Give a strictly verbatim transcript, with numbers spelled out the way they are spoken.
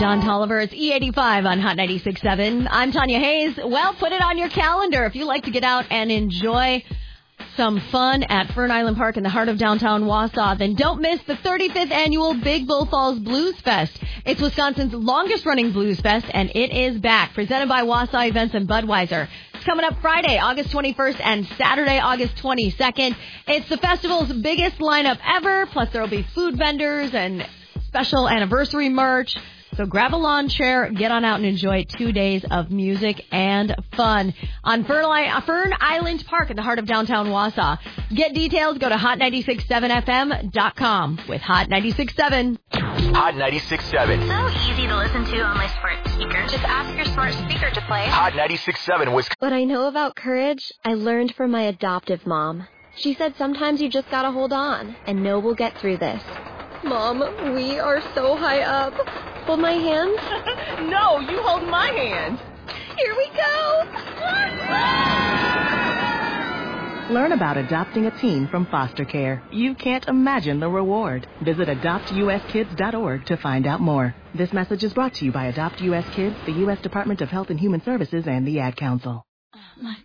Don Tolliver. It's E eighty-five on Hot ninety-six point seven. I'm Tanya Hayes. Well, put it on your calendar if you like to get out and enjoy some fun at Fern Island Park in the heart of downtown Wausau. Then don't miss the thirty-fifth annual Big Bull Falls Blues Fest. It's Wisconsin's longest running blues fest, and it is back. Presented by Wausau Events and Budweiser. It's coming up Friday, August twenty-first, and Saturday, August twenty-second. It's the festival's biggest lineup ever, plus there will be food vendors and special anniversary merch. So grab a lawn chair, get on out and enjoy two days of music and fun on Fern Island Park in the heart of downtown Wausau. Get details, go to hot nine six seven f m dot com with Hot ninety-six point seven. Hot ninety-six point seven. So easy to listen to on my smart speaker. Just ask your smart speaker to play. Hot ninety-six point seven was... What I know about courage, I learned from my adoptive mom. She said sometimes you just gotta hold on and know we'll get through this. Mom, we are so high up. Hold my hand. No, you hold my hand. Here we go. Learn about adopting a teen from foster care. You can't imagine the reward. Visit adopt u s kids dot org to find out more. This message is brought to you by Adopt U S Kids, the U S Department of Health and Human Services, and the Ad Council. My